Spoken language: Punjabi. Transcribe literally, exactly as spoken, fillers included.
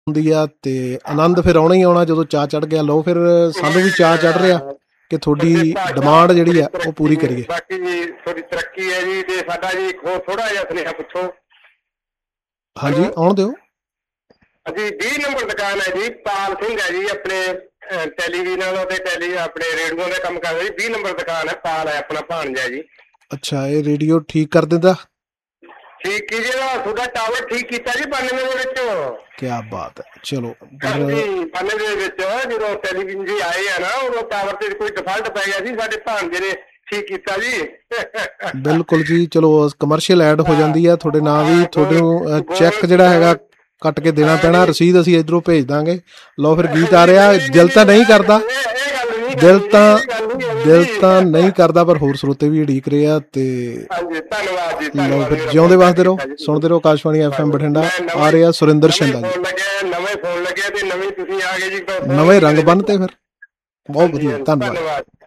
ਹੁੰਦੀ ਆ ਤੇ ਆਨੰਦ ਫਿਰ ਆਉਣਾ ਹੀ ਆਉਣਾ ਜਦੋਂ ਚਾਅ ਚੜ੍ਹ ਗਿਆ। ਲਓ ਫਿਰ ਸਾਨੂੰ ਵੀ ਚਾਅ ਚੜ੍ਹ ਰਿਹਾ ਕਿ ਤੁਹਾਡੀ ਡਿਮਾਂਡ ਜਿਹੜੀ ਆ ਉਹ ਪੂਰੀ ਕਰੀਏ। ਬਾਕੀ ਜੀ ਤੁਹਾਡੀ ਤਰੱਕੀ ਹੈ ਜੀ। ਤੇ ਸਾਡਾ ਜੀ ਇੱਕ ਹੋਰ ਥੋੜਾ ਜਿਹਾ ਸੁਨੇਹਾ ਪੁੱਛੋ। ਹਾਂਜੀ ਆਉਣ ਦਿਓ। ਜੀ ਵੀਹ ਨੰਬਰ ਦੁਕਾਨ ਹੈ ਜੀ, ਪਾਲ ਸਿੰਘ ਹੈ ਜੀ, ਆਪਣੇ ਟੈਲੀਵਿਜ਼ਨ ਤੇ ਟੈਲੀ ਆਪਣੇ ਰੇਡੀਓ ਦਾ ਕੰਮ ਕਰਦਾ ਜੀ। ਵੀਹ ਨੰਬਰ ਦੁਕਾਨ ਹੈ, ਪਾਲ ਹੈ ਆਪਣਾ ਭਾਣਜਾ ਜੀ। ਅੱਛਾ ਇਹ ਰੇਡੀਓ ਠੀਕ ਕਰ ਦਿੰਦਾ? ਠੀਕ ਕੀ ਜੀ, ਤੁਹਾਡਾ ਟਾਵਰ ਠੀਕ ਕੀਤਾ ਜੀ ਬਾਨਵੇਂ ਦੇ ਵਿੱਚ। ਕਿਆ ਬਾਤ ਹੈ। ਚਲੋ ਬਾਨਵੇਂ ਦੇ ਵਿੱਚ ਜਦੋਂ ਟੈਲੀਵਿਜ਼ਨ ਜੀ ਆਏ ਆ ਨਾ, ਉਦੋਂ ਟਾਵਰ ਤੇ ਕੋਈ ਡਿਫਾਲਟ ਪੈ ਗਿਆ ਸੀ, ਸਾਡੇ ਭਾਣਜੇ ਨੇ ਠੀਕ ਕੀਤਾ ਜੀ। ਬਿਲਕੁਲ ਜੀ। ਚਲੋ ਕਮਰਸ਼ੀਅਲ ਐਡ ਹੋ ਜਾਂਦੀ ਆ ਤੁਹਾਡੇ ਨਾਂ ਵੀ, ਤੁਹਾਨੂੰ ਚੈੱਕ ਜਿਹੜਾ ਹੈਗਾ ਕੱਟ ਕੇ ਦੇਣਾ ਪੈਣਾ, ਰਸੀਦ ਅਸੀਂ ਇੱਧਰੋਂ ਭੇਜ ਦਾਂਗੇ। ਲਓ ਫਿਰ ਗੀਤ ਆ ਰਿਹਾ। ਦਿਲ ਤਾਂ ਨਹੀਂ ਕਰਦਾ, ਦਿਲ ਤਾਂ ਦਿਲ ਤਾਂ ਨਹੀਂ ਕਰਦਾ, ਪਰ ਹੋਰ ਸਰੋਤੇ ਵੀ ਉਡੀਕ ਰਹੇ ਆ। ਤੇ ਲਓ ਫਿਰ ਜਿਉਂਦੇ ਵਾਸਤੇ ਰਹੋ, ਸੁਣਦੇ ਰਹੋ ਆਕਾਸ਼ਵਾਣੀ ਐਫ ਐਮ ਬਠਿੰਡਾ। ਆ ਰਿਹਾ ਸੁਰਿੰਦਰ ਸ਼ਿੰਦਾ ਜੀ, ਨਵੇਂ ਫੋਨ ਲੱਗੇ ਤੇ ਨਵੇਂ ਤੁਸੀਂ ਆ ਗਏ ਜੀ, ਨਵੇਂ ਰੰਗ ਬੰਨ੍ਹਤੇ ਫਿਰ। ਬਹੁਤ ਵਧੀਆ, ਧੰਨਵਾਦ।